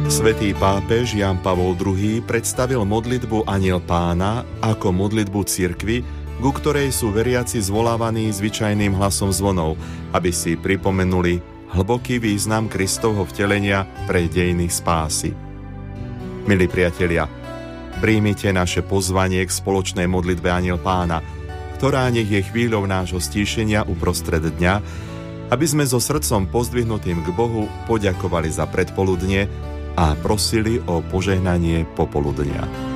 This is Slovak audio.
Svätý pápež Ján Pavol II predstavil modlitbu Anjel Pána ako modlitbu cirkvi, ku ktorej sú veriaci zvolávaní zvyčajným hlasom zvonov, aby si pripomenuli hlboký význam Kristovho vtelenia pre dejiny spásy. Milí priatelia, príjmite naše pozvanie k spoločnej modlitbe Anjel Pána, ktorá nech je chvíľou nášho stíšenia uprostred dňa, aby sme so srdcom pozdvihnutým k Bohu poďakovali za predpoludnie a prosili o požehnanie popoludnia.